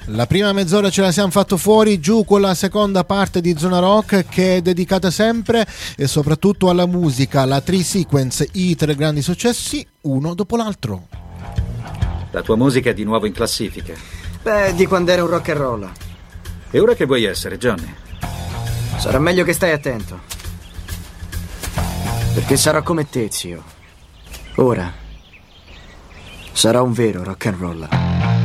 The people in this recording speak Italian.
La prima mezz'ora ce la siamo fatto fuori, giù con la seconda parte di Zona Rock, che è dedicata sempre e soprattutto alla musica, la Tri-Sequence, i 3 grandi successi, uno dopo l'altro. La tua musica è di nuovo in classifica. Beh, di quando era un rock and roll. E ora che vuoi essere, Johnny? Sarà meglio che stai attento. Perché sarò come te, zio. Ora sarò un vero rock and roll.